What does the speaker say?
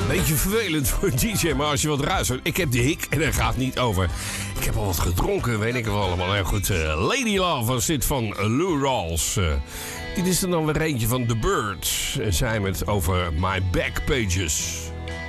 Beetje vervelend voor een DJ, maar als je wat ruis hoort. Ik heb de hik en dat gaat niet over. Ik heb al wat gedronken, weet ik wel allemaal. Nou goed, Lady Love was dit van Lou Rawls. Dit is er dan weer eentje van The Birds. En zij met over My Back Pages.